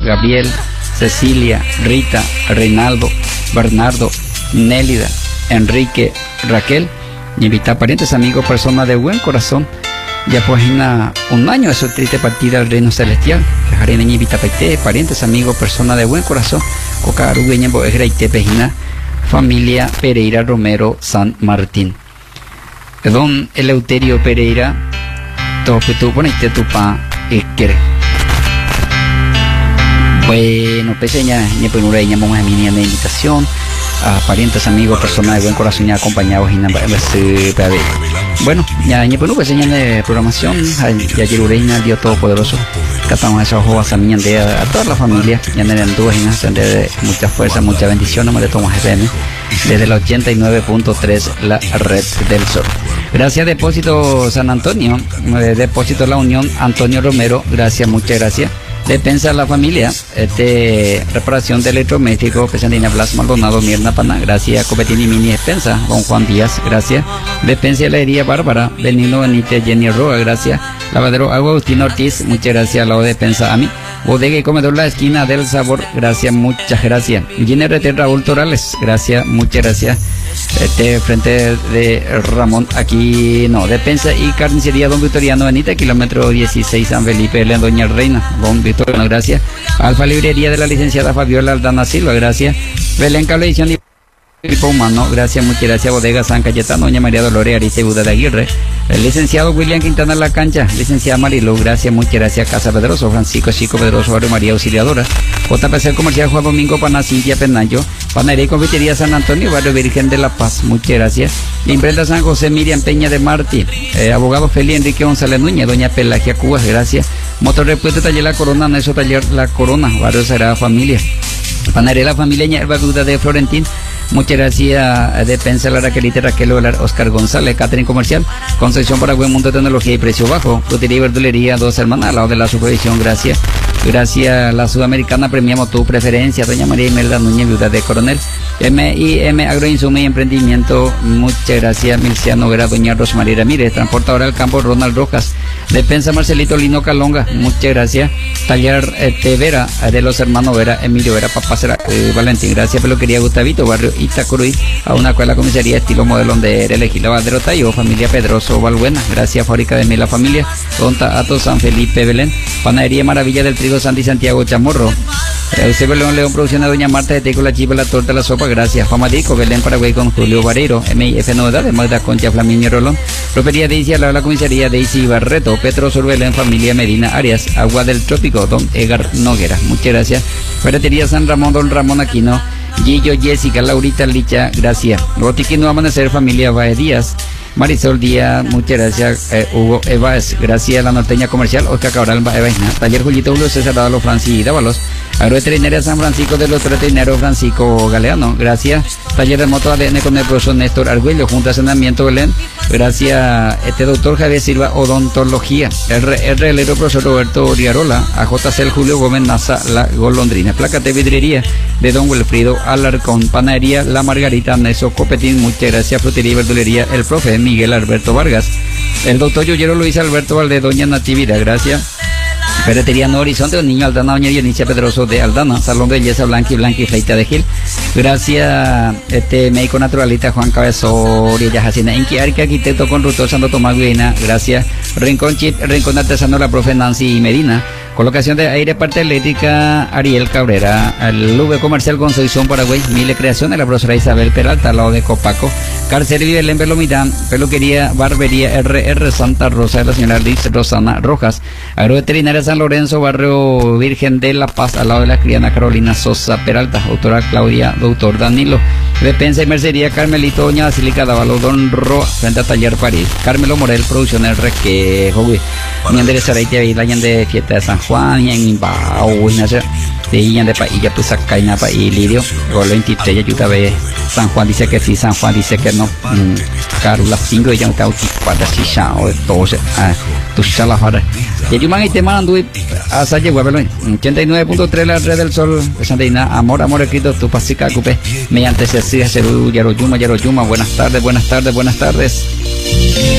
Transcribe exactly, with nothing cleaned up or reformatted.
Gabriel, Cecilia, Rita, Reinaldo, Bernardo, Nélida, Enrique, Raquel, y invitar parientes, amigos, personas de buen corazón. Ya pues en un año de su triste partida al reino celestial. Dejaré en invita parientes, amigos, personas de buen corazón. Cocarugueña, Boegraite, Pejina, familia Pereira Romero San Martín. Don Eleuterio Pereira, todo que tú poniste tu pa y quiere. Bueno, peseña, ña penureña, vamos a mi de invitación a parientes, amigos, personas de buen corazón ya acompañados y bueno, ya ña penu peseña de programación, ya Yerureina, Dios Todopoderoso, catamos esos ojos a mi de a toda la familia, ya en el dos y de mucha fuerza, mucha bendición, nombre de Tomás F M, desde la ochenta y nueve punto tres, la red del sol. Gracias Depósito San Antonio, Depósito La Unión, Antonio Romero, gracias, muchas gracias. Defensa a la familia, este, reparación de electrodomésticos, Pesandina Blas Maldonado, Mirna Pana, gracias, Copetini Mini Despensa, don Juan Díaz, gracias, Defensa de la Herida Bárbara, Benigno Benítez, Jenny Roa, gracias, Lavadero Agustín Ortiz, muchas gracias, la Defensa a mí, Bodega y Comedor La Esquina del Sabor, gracias, muchas gracias, G N R T Raúl Torales, gracias, muchas gracias, este, frente de Ramón, aquí, no, Defensa y Carnicería Don Victoriano Benítez, kilómetro dieciséis, San Felipe, León, Doña Reina, Don Victoriano, gracias, Alfa Librería de la licenciada Fabiola Aldana Silva, gracias, Belén Cable Edición Tipo Humano, gracias, muchas gracias, Bodega San Cayetano, Doña María Dolores Arice Buda de Aguirre, el licenciado William Quintana La Cancha, licenciada Marilu, gracias, muchas gracias, Casa Pedroso, Francisco Chico Pedroso, Barrio María Auxiliadora, J P C Comercial Juan Domingo, Pana Cintia Penayo, Panadería y Confitería San Antonio, Barrio Virgen de la Paz, muchas gracias, Imprenta San José Miriam Peña de Martí, eh, abogado Feli Enrique González Núñez, Doña Pelagia Cubas, gracias, Motor Repuesto Taller La Corona, Neso Taller La Corona, Barrio Sagrada Familia, Panadería La Familia Ñerba Duda de Florentín, muchas gracias, Defensa La Raquelita Raquel Olar, Oscar González, Catering Comercial, Concepción Paraguay, Mundo de Tecnología y Precio Bajo, Frutería y Verdulería Dos Hermanas, al lado de la supervisión, gracias. Gracias, la Sudamericana, premiamos tu preferencia, Doña María Imelda Núñez, Viuda de Coronel, M I M Agroinsumo y Emprendimiento, muchas gracias, Milciano Vera, Doña Rosmaría Ramírez, Transportadora del Campo, Ronald Rojas, Defensa Marcelito Lino Calonga, muchas gracias, Taller eh, Vera, de los hermanos Vera, Emilio Vera, Papá Será, eh, Valentín, gracias, Peluquería Gustavito, Barrio Itacuruí, a una escuela comisaría estilo modelo donde era elegido Valdero Tayo, familia Pedroso Valbuena, gracias, Fábrica de Miel, la familia, Donta Ato San Felipe Belén, Panadería Maravilla del Trigo Santi Santiago Chamorro, Eusebio León León Producciones, Doña Marta de Teco, la Chiva, la Torta, la Sopa, gracias, Famadico, Belén Paraguay con Julio Barreiro, M I F Novedades, Magda Concha, Flaminio Rolón, Ropería Deicia, la, la comisaría Daisy Barreto, Petro Sur Belén, familia Medina Arias, Agua del Trópico, Don Edgar Noguera, muchas gracias, Ferretería San Ramón, Don Ramón Aquino, Gillo, Jessica, Laurita, Licha, gracias, Botiquín Amanecer, familia Bae Díaz, Marisol Díaz, muchas gracias, eh, Hugo Evas, gracias, La Norteña Comercial, Oscar Cabral, Baevaina, Taller Julito Julio César Dávalo, Francis Dávalos, Agroveterinaria San Francisco del doctor veterinario Francisco Galeano, gracias, Taller de Moto A D N con el profesor Néstor Argüello, Junta de Saneamiento Belén, gracias, este doctor Javier Silva, Odontología, R R L profesor Roberto Oriarola, A J C Julio Gómez Naza, La Golondrina, Placa de Vidrería de Don Wilfrido Alarcón, Panadería La Margarita, Neso Copetín, muchas gracias, Frutería y Verdulería El Profe, Miguel Alberto Vargas, el doctor Yoyero Luis Alberto Valde, Doña Natividad, gracias, Ferretería No Horizonte, Don Niño Aldana, Doña Dionisio Pedroso de Aldana, Salón de Belleza Blanca y Blanca y Fleita de Gil, gracias, este médico naturalista Juan Cabezori, Yajacina Inqui, arquitecto constructor Santo Tomás Guina, gracias, Rincón Chip, Rincón Artesano, la profe Nancy Medina, colocación de aire parte eléctrica Ariel Cabrera, el V Comercial Concepción Paraguay, Mile Creaciones, la profesora Isabel Peralta, al lado de Copaco, Carcería Belén Belomitán, Peluquería Barbería R R Santa Rosa de la señora Liz Rosana Rojas, Agroveterinaria San Lorenzo, Barrio Virgen de la Paz, al lado de la criana Carolina Sosa Peralta, doctora Claudia, doctor Danilo, Defensa y Mercería Carmelito, Doña Basílica Dávalo, Don Roa, frente a Taller París, Carmelo Morel, Producciones Requejo, mi enderezareite ahí la de fiesta de San Juan, y en Imbao, y nace de Iña de Pailla, pues acá en Paí, Lidio, Golo veintitrés, ya yo ve San Juan dice que sí, San Juan dice que no, Carlos las cinco, y ya está para si ya, o entonces, tu chalafara. Y yo man y te mando a Salle Huevelo, ochenta y nueve punto tres la red del sol, Sandeina, amor, amor, escrito, tu pasica, cupe, mediante ese así, Yaroyuma, Yaroyuma, buenas tardes, buenas tardes, buenas tardes.